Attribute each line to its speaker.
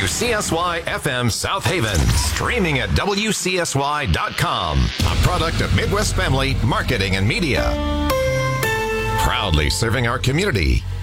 Speaker 1: WCSY FM South Haven, streaming at WCSY.com, a product of Midwest Family Marketing and Media. Proudly serving our community